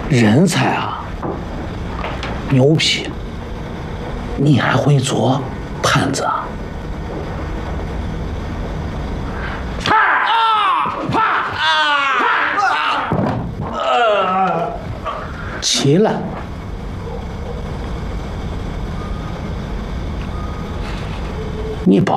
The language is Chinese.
人才啊，牛皮！你还会做盘子啊？起来！你保